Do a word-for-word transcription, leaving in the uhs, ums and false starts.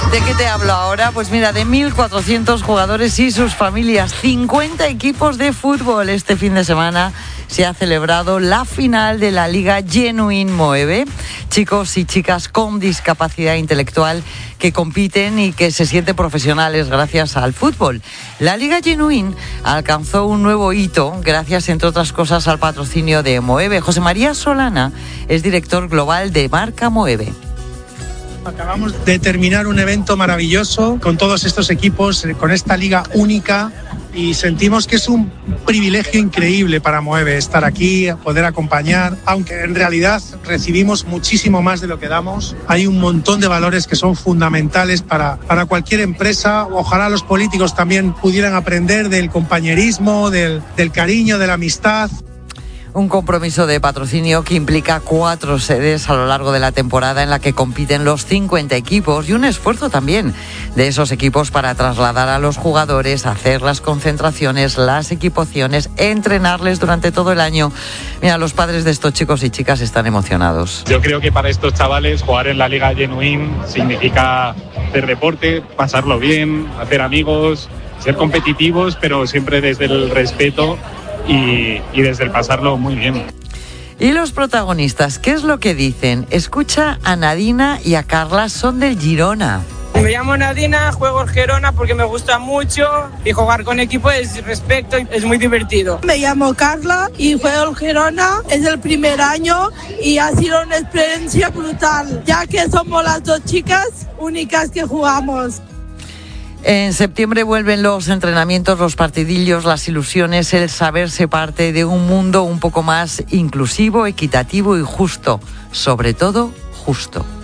¿De qué te hablo ahora? Pues mira, de mil cuatrocientos jugadores y sus familias, cincuenta equipos de fútbol. Este fin de semana se ha celebrado la final de la Liga Genuine Moeve. Chicos y chicas con discapacidad intelectual que compiten y que se sienten profesionales gracias al fútbol. La Liga Genuine alcanzó un nuevo hito gracias, entre otras cosas, al patrocinio de Moeve. José María Solana es director global de Marca Moeve. Acabamos de terminar un evento maravilloso con todos estos equipos, con esta liga única, y sentimos que es un privilegio increíble para Moeve estar aquí, poder acompañar, aunque en realidad recibimos muchísimo más de lo que damos. Hay un montón de valores que son fundamentales para, para cualquier empresa. Ojalá los políticos también pudieran aprender del compañerismo, del, del cariño, de la amistad. Un compromiso de patrocinio que implica cuatro sedes a lo largo de la temporada en la que compiten los cincuenta equipos y un esfuerzo también de esos equipos para trasladar a los jugadores, hacer las concentraciones, las equipaciones, entrenarles durante todo el año. Mira, los padres de estos chicos y chicas están emocionados. Yo creo que para estos chavales jugar en la Liga Genuine significa hacer deporte, pasarlo bien, hacer amigos, ser competitivos, pero siempre desde el respeto Y, y desde el pasarlo muy bien. Y los protagonistas, ¿qué es lo que dicen? Escucha a Nadina y a Carla, son del Girona. Me llamo Nadina, juego en Girona porque me gusta mucho y jugar con equipo es respeto, es muy divertido. Me llamo Carla y juego en Girona, es el primer año y ha sido una experiencia brutal, ya que somos las dos chicas únicas que jugamos. En septiembre vuelven los entrenamientos, los partidillos, las ilusiones, el saberse parte de un mundo un poco más inclusivo, equitativo y justo. Sobre todo, justo.